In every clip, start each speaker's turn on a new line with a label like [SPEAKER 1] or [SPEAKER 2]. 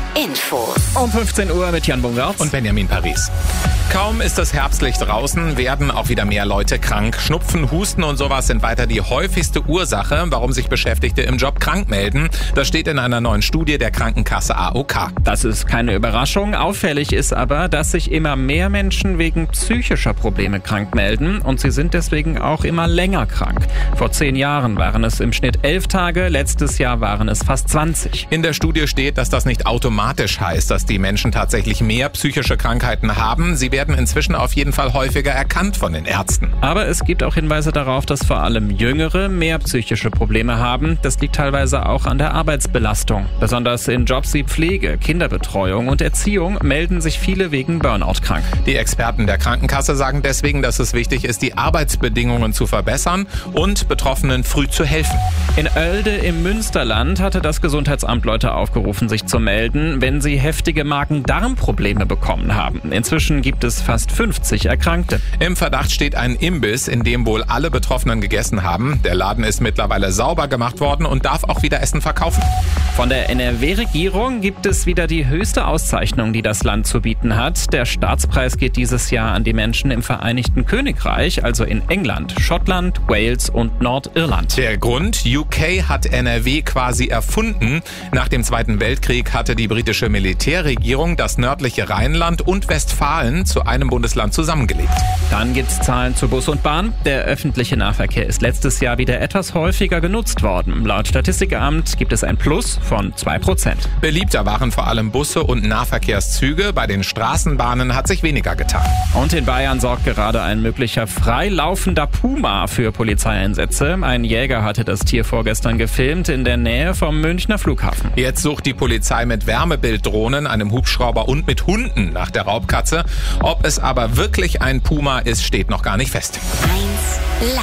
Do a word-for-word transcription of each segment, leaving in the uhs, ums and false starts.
[SPEAKER 1] Infos.
[SPEAKER 2] Um fünfzehn Uhr mit Jan Bungart
[SPEAKER 3] und Benjamin Paris. Kaum ist das Herbstlicht draußen, werden auch wieder mehr Leute krank. Schnupfen, Husten und sowas sind weiter die häufigste Ursache, warum sich Beschäftigte im Job krank melden. Das steht in einer neuen Studie der Krankenkasse A O K.
[SPEAKER 2] Das ist keine Überraschung. Auffällig ist aber, dass sich immer mehr Menschen wegen psychischer Probleme krank melden und sie sind deswegen auch immer länger krank. Vor zehn Jahren waren es im Schnitt elf Tage, letztes Jahr waren es fast zwanzig.
[SPEAKER 3] In der Studie steht, dass das nicht automatisch heißt, dass die Menschen tatsächlich mehr psychische Krankheiten haben. Sie werden inzwischen auf jeden Fall häufiger erkannt von den Ärzten.
[SPEAKER 2] Aber es gibt auch Hinweise darauf, dass vor allem Jüngere mehr psychische Probleme haben. Das liegt teilweise auch an der Arbeitsbelastung. Besonders in Jobs wie Pflege, Kinderbetreuung und Erziehung melden sich viele wegen Burnout krank.
[SPEAKER 3] Die Experten der Krankenkasse sagen deswegen, dass es wichtig ist, die Arbeitsbedingungen zu verbessern und Betroffenen früh zu helfen.
[SPEAKER 2] In Oelde im Münsterland hatte das Gesundheitsamt Leute aufgerufen, sich zu melden, wenn sie heftige Magen-Darm-Probleme bekommen haben. Inzwischen gibt es fast fünfzig Erkrankte.
[SPEAKER 3] Im Verdacht steht ein Imbiss, in dem wohl alle Betroffenen gegessen haben. Der Laden ist mittlerweile sauber gemacht worden und darf auch wieder Essen verkaufen.
[SPEAKER 2] Von der N R W-Regierung gibt es wieder die höchste Auszeichnung, die das Land zu bieten hat. Der Staatspreis geht dieses Jahr an die Menschen im Vereinigten Königreich, also in England, Schottland, Wales und Nordirland.
[SPEAKER 3] Der Grund? U K hat N R W quasi erfunden. Nach dem Zweiten Weltkrieg hatte die britische Militärregierung das nördliche Rheinland und Westfalen zu einem Bundesland zusammengelegt.
[SPEAKER 2] Dann gibt's Zahlen zu Bus und Bahn. Der öffentliche Nahverkehr ist letztes Jahr wieder etwas häufiger genutzt worden. Laut Statistikamt gibt es ein Plus von zwei Prozent.
[SPEAKER 3] Beliebter waren vor allem Busse und Nahverkehrszüge. Bei den Straßenbahnen hat sich weniger getan.
[SPEAKER 2] Und in Bayern sorgt gerade ein möglicher freilaufender Puma für Polizeieinsätze. Ein Jäger hatte das Tier vorgestern gefilmt in der Nähe vom Münchner Flughafen.
[SPEAKER 3] Jetzt sucht die Polizei mit Wärmebilddrohnen, einem Hubschrauber und mit Hunden nach der Raubkatze. Ob es aber wirklich ein Puma ist, steht noch gar nicht fest.
[SPEAKER 1] eins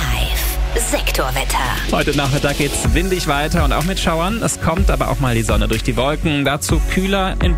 [SPEAKER 1] Live Sektorwetter.
[SPEAKER 2] Heute Nachmittag geht's windig weiter und auch mit Schauern. Es kommt aber auch mal die Sonne durch die Wolken. Dazu kühler in